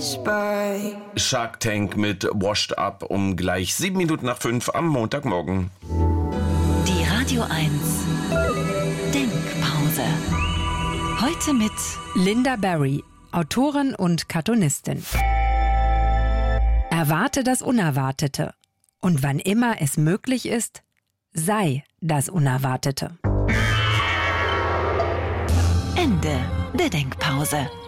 Shark Tank mit Washed Up um gleich 7 Minuten nach 5 am Montagmorgen. Die Radio 1 Denkpause. Heute mit Lynda Barry, Autorin und Cartoonistin. Erwarte das Unerwartete. Und wann immer es möglich ist, sei das Unerwartete. Ende der Denkpause.